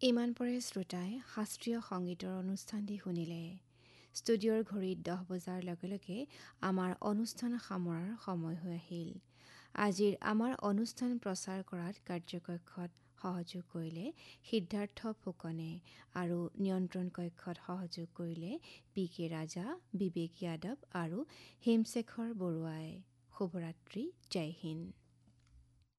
ইমান পৰে শ্ৰোতাই শাস্ত্ৰীয় সংগীতৰ অনুষ্ঠানটি শুনিলে। ষ্টুডিঅ'ৰ ঘড়ীত 10 বজাৰ লগে লগে আমাৰ অনুষ্ঠান সামৰাৰ সময় হৈ আহিল। আজিৰ আমাৰ অনুষ্ঠান প্ৰচাৰ কৰাত কাৰ্যকক্ষত সহযোগ কৰিলে সিদ্ধাৰ্থ ফুকনে আৰু নিয়ন্ত্ৰণ কক্ষত সহযোগ কৰিলে পি.কে. ৰাজা, বিবেক যাদৱ আৰু হেমশেখৰ বৰুৱাই। শুভৰাত্ৰি, জয় হিন্দ।